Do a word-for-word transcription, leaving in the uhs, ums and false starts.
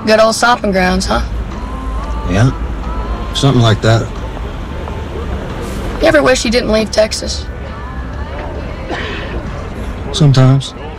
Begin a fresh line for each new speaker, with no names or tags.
Good old stomping grounds, huh?
Yeah, something like that.
You ever wish you didn't leave Texas?
Sometimes.